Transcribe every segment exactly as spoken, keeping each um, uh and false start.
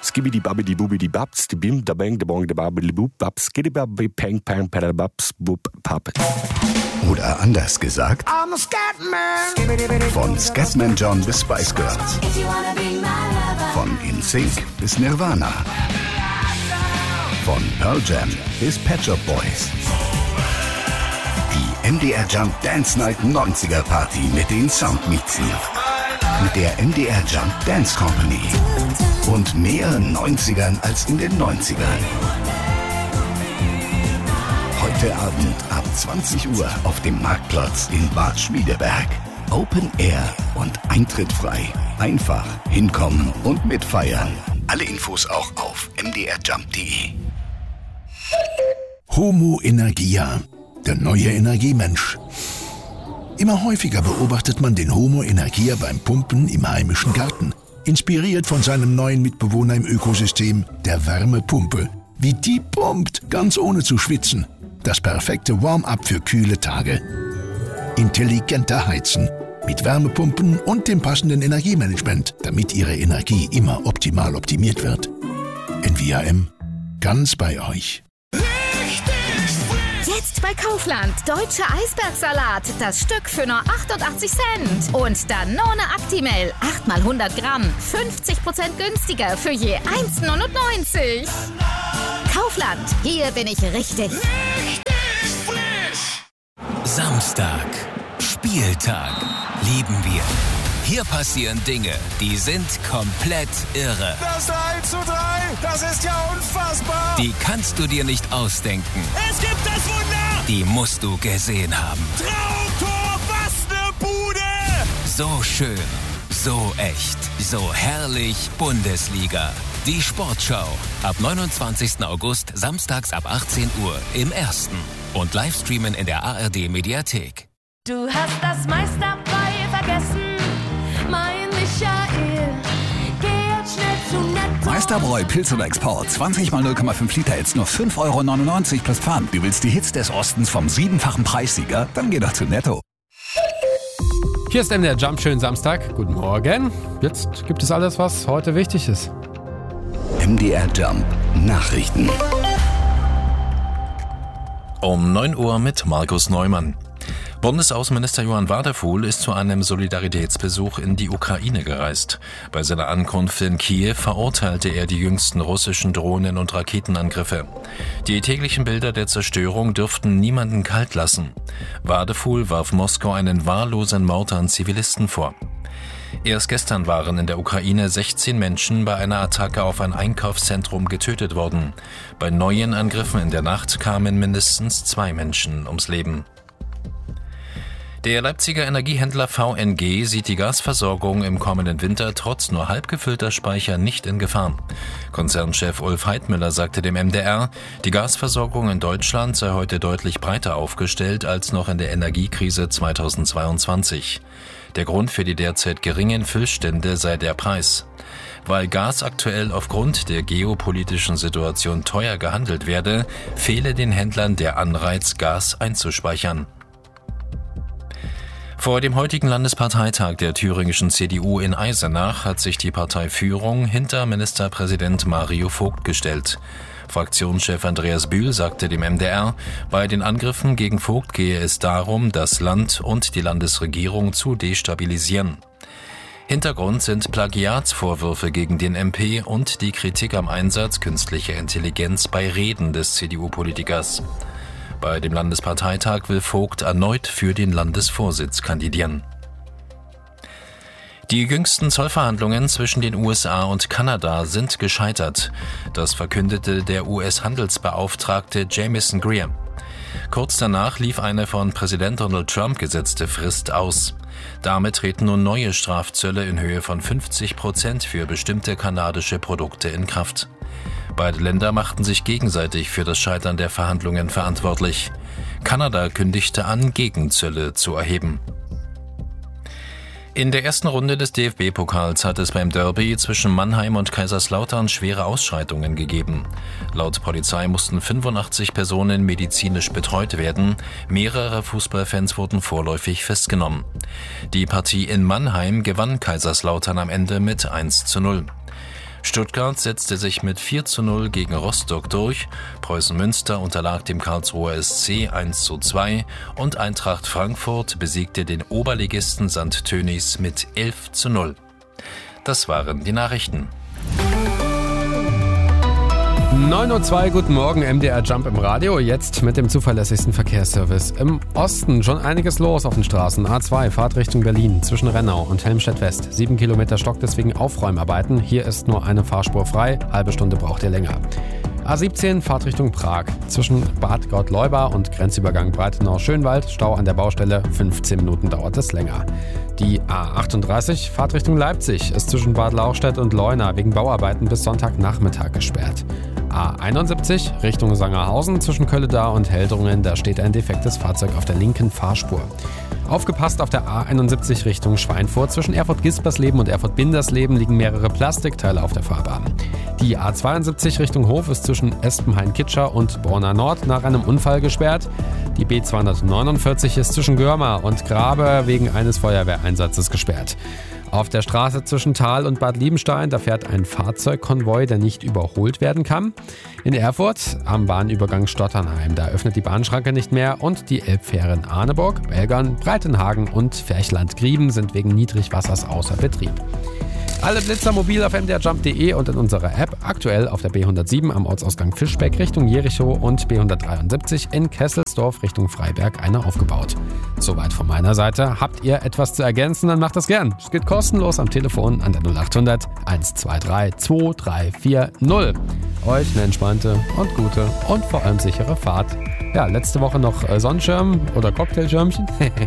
skibidi babidi bubidi babs, die bim, da bang, da bong, da babidi bub, babs, skibidi babidi pang, pang, pada babs, bub, pap. Oder anders gesagt, I'm a Scatman. Von Scatman John bis Spice Girls. Von In Sync bis Nirvana. Von Pearl Jam bis Pet Shop Boys. Die M D R Jump Dance Night neunziger Party mit den Soundmixen. Mit der M D R Jump Dance Company. Und mehr neunzigern als in den neunzigern. Heute Abend ab zwanzig Uhr auf dem Marktplatz in Bad Schmiedeberg. Open Air und Eintritt frei. Einfach hinkommen und mitfeiern. Alle Infos auch auf m d r jump punkt d e. Homo Energia, der neue Energiemensch. Immer häufiger beobachtet man den Homo Energia beim Pumpen im heimischen Garten. Inspiriert von seinem neuen Mitbewohner im Ökosystem, der Wärmepumpe. Wie die pumpt, ganz ohne zu schwitzen. Das perfekte Warm-up für kühle Tage. Intelligenter Heizen. Mit Wärmepumpen und dem passenden Energiemanagement, damit Ihre Energie immer optimal optimiert wird. N V A M. Ganz bei euch. Jetzt bei Kaufland. Deutscher Eisbergsalat. Das Stück für nur achtundachtzig Cent. Und Danone Actimel. acht mal hundert Gramm. fünfzig Prozent günstiger für je eins neunundneunzig. Kaufland. Hier bin ich richtig. Richtig frisch. Samstag. Spieltag. Lieben wir. Hier passieren Dinge, die sind komplett irre. Das drei zu drei, das ist ja unfassbar. Die kannst du dir nicht ausdenken. Es gibt das Wunder. Die musst du gesehen haben. Traumtor, was ne Bude. So schön, so echt, so herrlich Bundesliga. Die Sportschau. Ab neunundzwanzigsten August, samstags ab achtzehn Uhr im Ersten. Und Livestreamen in der A R D-Mediathek. Du hast das Meisterbrei vergessen, mein Michael. Geh jetzt schnell zu Netto. Meisterbräu Pilz oder Export. zwanzig mal null Komma fünf Liter, jetzt nur fünf Euro neunundneunzig plus Pfand. Du willst die Hits des Ostens vom siebenfachen Preissieger? Dann geh doch zu Netto. Hier ist M D R Jump, schönen Samstag. Guten Morgen. Jetzt gibt es alles, was heute wichtig ist. M D R Jump Nachrichten. Um neun Uhr mit Markus Neumann. Bundesaußenminister Johann Wadefuhl ist zu einem Solidaritätsbesuch in die Ukraine gereist. Bei seiner Ankunft in Kiew verurteilte er die jüngsten russischen Drohnen- und Raketenangriffe. Die täglichen Bilder der Zerstörung dürften niemanden kalt lassen. Wadefuhl warf Moskau einen wahllosen Mord an Zivilisten vor. Erst gestern waren in der Ukraine sechzehn Menschen bei einer Attacke auf ein Einkaufszentrum getötet worden. Bei neuen Angriffen in der Nacht kamen mindestens zwei Menschen ums Leben. Der Leipziger Energiehändler V N G sieht die Gasversorgung im kommenden Winter trotz nur halb gefüllter Speicher nicht in Gefahr. Konzernchef Ulf Heidmüller sagte dem M D R, die Gasversorgung in Deutschland sei heute deutlich breiter aufgestellt als noch in der Energiekrise zweitausendzweiundzwanzig. Der Grund für die derzeit geringen Füllstände sei der Preis. Weil Gas aktuell aufgrund der geopolitischen Situation teuer gehandelt werde, fehle den Händlern der Anreiz, Gas einzuspeichern. Vor dem heutigen Landesparteitag der thüringischen C D U in Eisenach hat sich die Parteiführung hinter Ministerpräsident Mario Vogt gestellt. Fraktionschef Andreas Bühl sagte dem M D R, bei den Angriffen gegen Vogt gehe es darum, das Land und die Landesregierung zu destabilisieren. Hintergrund sind Plagiatsvorwürfe gegen den M P und die Kritik am Einsatz künstlicher Intelligenz bei Reden des C D U-Politikers. Bei dem Landesparteitag will Vogt erneut für den Landesvorsitz kandidieren. Die jüngsten Zollverhandlungen zwischen den U S A und Kanada sind gescheitert. Das verkündete der U S-Handelsbeauftragte Jamieson Greer. Kurz danach lief eine von Präsident Donald Trump gesetzte Frist aus. Damit treten nun neue Strafzölle in Höhe von fünfzig Prozent für bestimmte kanadische Produkte in Kraft. Beide Länder machten sich gegenseitig für das Scheitern der Verhandlungen verantwortlich. Kanada kündigte an, Gegenzölle zu erheben. In der ersten Runde des D F B-Pokals hat es beim Derby zwischen Mannheim und Kaiserslautern schwere Ausschreitungen gegeben. Laut Polizei mussten fünfundachtzig Personen medizinisch betreut werden. Mehrere Fußballfans wurden vorläufig festgenommen. Die Partie in Mannheim gewann Kaiserslautern am Ende mit eins zu null. Stuttgart setzte sich mit vier zu null gegen Rostock durch, Preußen Münster unterlag dem Karlsruher S C eins zu zwei und Eintracht Frankfurt besiegte den Oberligisten Sankt Tönnies mit elf zu null. Das waren die Nachrichten. neun Uhr zwei, guten Morgen, M D R Jump im Radio, jetzt mit dem zuverlässigsten Verkehrsservice. Im Osten schon einiges los auf den Straßen. A zwei, Fahrt Richtung Berlin, zwischen Rennau und Helmstedt West. Sieben Kilometer Stock, deswegen Aufräumarbeiten. Hier ist nur eine Fahrspur frei, halbe Stunde braucht ihr länger. A siebzehn, Fahrt Richtung Prag. Zwischen Bad Gott-Leuba und Grenzübergang Breitenau-Schönwald, Stau an der Baustelle, fünfzehn Minuten dauert es länger. Die A achtunddreißig, Fahrt Richtung Leipzig, ist zwischen Bad Lauchstädt und Leuna wegen Bauarbeiten bis Sonntagnachmittag gesperrt. A einundsiebzig, Richtung Sangerhausen, zwischen Kölledar und Heldrungen, da steht ein defektes Fahrzeug auf der linken Fahrspur. Aufgepasst, auf der A einundsiebzig Richtung Schweinfurt. Zwischen Erfurt-Gispersleben und Erfurt-Bindersleben liegen mehrere Plastikteile auf der Fahrbahn. Die A zweiundsiebzig Richtung Hof ist zwischen Espenhain-Kitscher und Borna Nord nach einem Unfall gesperrt. Die B zweihundertneunundvierzig ist zwischen Görmer und Grabe wegen eines Feuerwehreinsatzes gesperrt. Auf der Straße zwischen Thal und Bad Liebenstein, da fährt ein Fahrzeugkonvoi, der nicht überholt werden kann. In Erfurt am Bahnübergang Stotternheim, da öffnet die Bahnschranke nicht mehr und die Elbfähren Arneburg, Belgern, Breitenhagen und Ferchland-Grieben sind wegen Niedrigwassers außer Betrieb. Alle Blitzer mobil auf m d r jump punkt d e und in unserer App, aktuell auf der B hundertsieben am Ortsausgang Fischbeck Richtung Jericho und B hundertdreiundsiebzig in Kesselsdorf Richtung Freiberg eine aufgebaut. Soweit von meiner Seite. Habt ihr etwas zu ergänzen, dann macht das gern. Es geht kostenlos am Telefon an der null achthundert eins zwei drei zwei drei vier null. Euch eine entspannte und gute und vor allem sichere Fahrt. Ja, letzte Woche noch Sonnenschirm oder Cocktailschirmchen.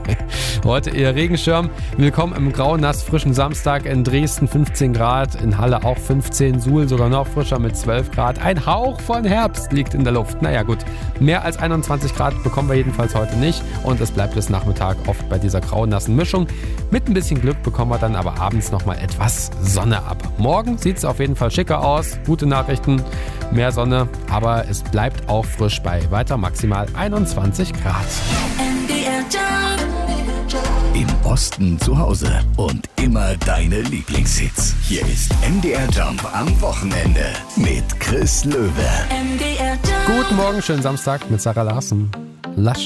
Heute eher Regenschirm. Willkommen im grau-nass frischen Samstag in Dresden, fünfzehn Grad, in Halle auch fünfzehn, Suhl sogar noch frischer mit zwölf Grad. Ein Hauch von Herbst liegt in der Luft. Naja gut, mehr als einundzwanzig Grad bekommen wir jedenfalls heute nicht und es bleibt bis Nachmittag oft bei dieser grau-nassen Mischung. Mit ein bisschen Glück bekommen wir dann aber abends nochmal etwas Sonne ab. Morgen sieht es auf jeden Fall schicker aus. Gute Nachrichten, mehr Sonne, aber es bleibt auch frisch bei weiter maximal einundzwanzig Grad. Im Osten zu Hause und immer deine Lieblingshits. Hier ist M D R Jump am Wochenende mit Chris Löwe. Guten Morgen, schönen Samstag mit Sarah Larsen. Lasch.